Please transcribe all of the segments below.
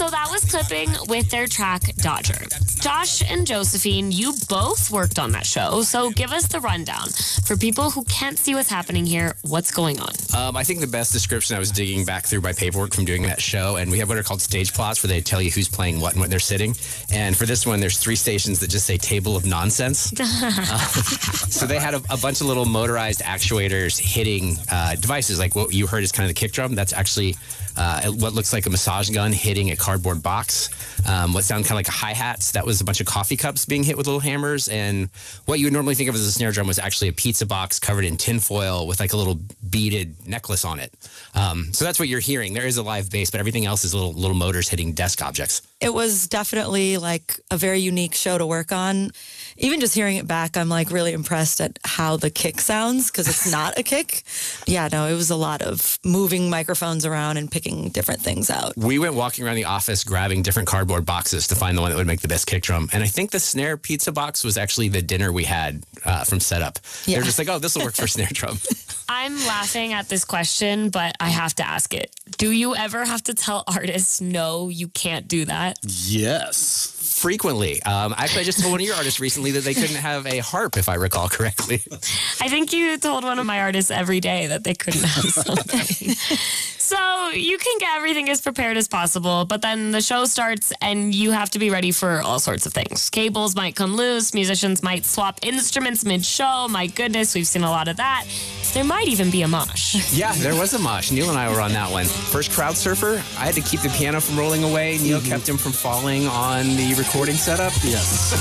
So that was Clipping with their track Dodger. Josh and Josephine, you both worked on that show, so give us the rundown. For people who can't see what's happening here, what's going on? I think the best description, I was digging back through my paperwork from doing that show, and we have what are called stage plots where they tell you who's playing what and when they're sitting. And for this one, there's 3 stations that just say table of nonsense. So they had a bunch of little motorized actuators hitting devices, like what you heard is kind of the kick drum. That's actually what looks like a massage gun hitting a cardboard box. What sounded kind of like a hi-hats, that was a bunch of coffee cups being hit with little hammers. And what you would normally think of as a snare drum was actually a pizza box covered in tinfoil with like a little beaded necklace on it. So that's what you're hearing. There is a live bass, but everything else is little motors hitting desk objects. It was definitely like a very unique show to work on. Even just hearing it back, I'm like really impressed at how the kick sounds, because it's not a kick. Yeah, no, it was a lot of moving microphones around and picking different things out. We went walking around the office grabbing different cardboard boxes to find the one that would make the best kick drum. And I think the snare pizza box was actually the dinner we had from setup. Yeah. They're just like, oh, this will work for snare drum. I'm laughing at this question, but I have to ask it. Do you ever have to tell artists, no, you can't do that? Yes. Frequently. Actually, I just told one of your artists recently that they couldn't have a harp, if I recall correctly. I think you told one of my artists every day that they couldn't have something. So you can get everything as prepared as possible, but then the show starts and you have to be ready for all sorts of things. Cables might come loose, musicians might swap instruments mid-show. My goodness, we've seen a lot of that. There might even be a mosh. Yeah, there was a mosh. Neil and I were on that one. First crowd surfer, I had to keep the piano from rolling away. Neil kept him from falling on the recording setup. Yes.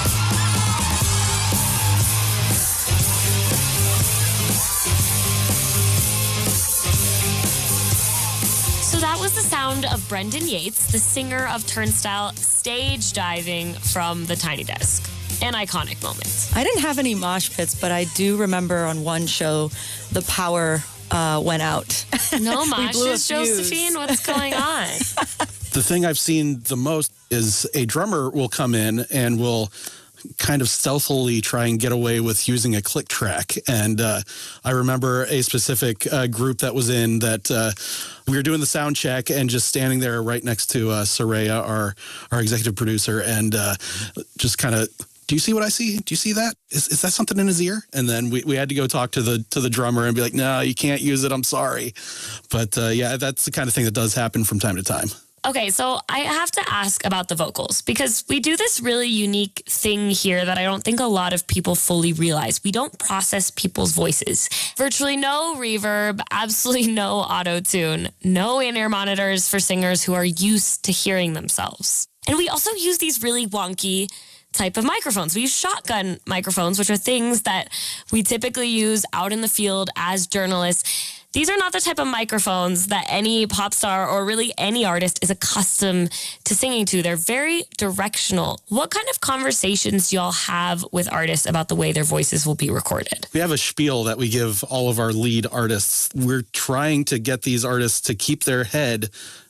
So that was the sound of Brendan Yates, the singer of Turnstile, stage diving from the Tiny Desk. An iconic moment. I didn't have any mosh pits, but I do remember on one show the power went out. No We blew a moshes, fuse. Josephine? What's going on? The thing I've seen the most is a drummer will come in and will kind of stealthily try and get away with using a click track. And I remember a specific group that was in that we were doing the sound check and just standing there right next to Soraya, our executive producer, and just kind of, do you see what I see? Do you see that? Is that something in his ear? And then we had to go talk to the drummer and be like, no, you can't use it. I'm sorry. But yeah, that's the kind of thing that does happen from time to time. Okay, so I have to ask about the vocals, because we do this really unique thing here that I don't think a lot of people fully realize. We don't process people's voices. Virtually no reverb, absolutely no auto-tune, no in-ear monitors for singers who are used to hearing themselves. And we also use these really wonky type of microphones. We use shotgun microphones, which are things that we typically use out in the field as journalists. These are not the type of microphones that any pop star or really any artist is accustomed to singing to. They're very directional. What kind of conversations do y'all have with artists about the way their voices will be recorded? We have a spiel that we give all of our lead artists. We're trying to get these artists to keep their head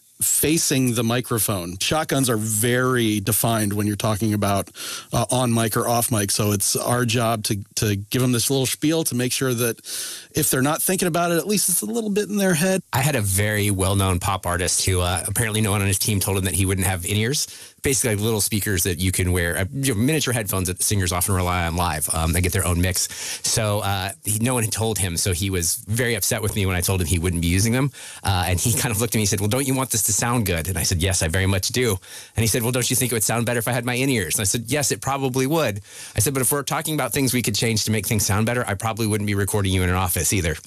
facing the microphone. Shotguns are very defined when you're talking about on mic or off mic. So it's our job to give them this little spiel to make sure that if they're not thinking about it, at least it's a little bit in their head. I had a very well-known pop artist who apparently no one on his team told him that he wouldn't have in-ears. Basically, like little speakers that you can wear, miniature headphones that singers often rely on live. They get their own mix. So no one had told him, so he was very upset with me when I told him he wouldn't be using them. And he kind of looked at me and said, well, don't you want this to sound good? And I said, yes, I very much do. And he said, well, don't you think it would sound better if I had my in-ears? And I said, yes, it probably would. I said, but if we're talking about things we could change to make things sound better, I probably wouldn't be recording you in an office either.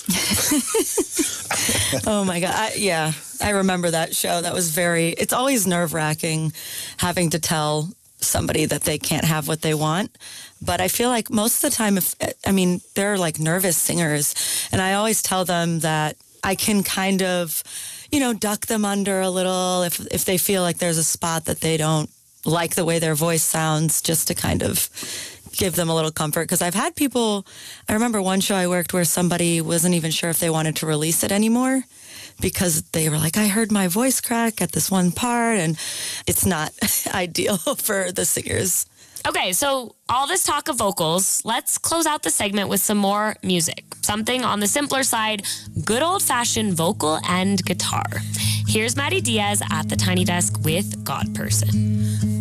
Oh my God. Yeah, I remember that show. That was it's always nerve-wracking having to tell somebody that they can't have what they want. But I feel like most of the time, they're like nervous singers. And I always tell them that I can kind of, duck them under a little if they feel like there's a spot that they don't like the way their voice sounds, just to kind of give them a little comfort. Because I've had people, I remember one show I worked where somebody wasn't even sure if they wanted to release it anymore because they were like, I heard my voice crack at this one part, and it's not ideal for the singers. Okay, so all this talk of vocals, let's close out the segment with some more music. Something on the simpler side, good old-fashioned vocal and guitar. Here's Maddie Diaz at the Tiny Desk with God Person.